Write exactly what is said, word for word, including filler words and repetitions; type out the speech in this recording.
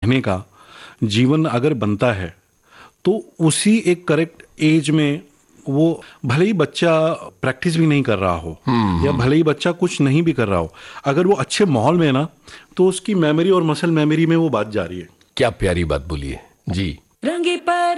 सीखने का जीवन अगर बनता है तो उसी एक करेक्ट एज में, वो भले ही बच्चा प्रैक्टिस भी नहीं कर रहा हो या भले ही बच्चा कुछ नहीं भी कर रहा हो, अगर वो अच्छे माहौल में है ना तो उसकी मेमोरी और मसल मेमोरी में वो बात जा रही है। क्या प्यारी बात बोली है जी। रंगे पर